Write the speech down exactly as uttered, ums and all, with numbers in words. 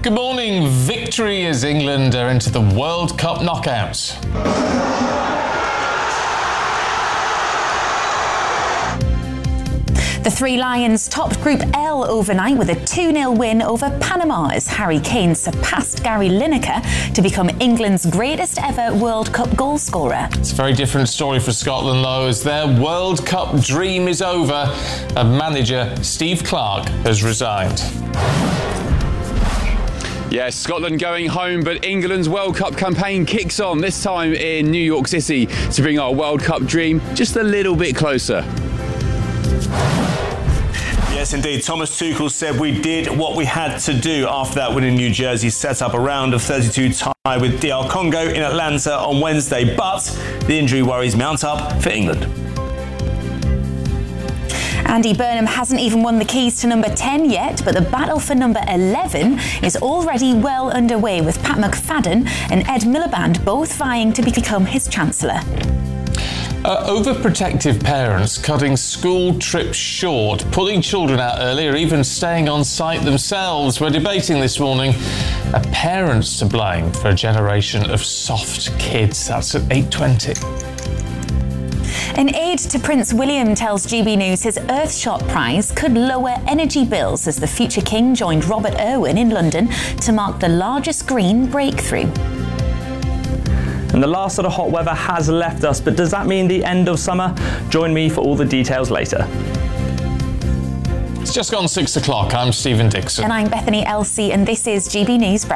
Good morning. Victory as England are into the World Cup knockouts. The Three Lions topped Group L overnight with a two nil win over Panama as Harry Kane surpassed Gary Lineker to become England's greatest ever World Cup goal scorer. It's a very different story for Scotland, though, as their World Cup dream is over and manager Steve Clarke has resigned. Yes, Scotland going home, but England's World Cup campaign kicks on, this time in New York City, to bring our World Cup dream just a little bit closer. Yes, indeed. Thomas Tuchel said we did what we had to do after that win in New Jersey, set up a round of thirty-two tie with D R Congo in Atlanta on Wednesday, but the injury worries mount up for England. Andy Burnham hasn't even won the keys to number ten yet, but the battle for number eleven is already well underway, with Pat McFadden and Ed Miliband both vying to become his Chancellor. Uh, overprotective parents cutting school trips short, pulling children out early, or even staying on site themselves. We're debating this morning, are parents to blame for a generation of soft kids? That's at eight twenty. An aide to Prince William tells G B News his Earthshot Prize could lower energy bills as the future king joined Robert Irwin in London to mark the largest green breakthrough. And the last of the hot weather has left us, but does that mean the end of summer? Join me for all the details later. It's just gone six o'clock. I'm Stephen Dixon. And I'm Bethany Elsey, and this is G B News Breakfast.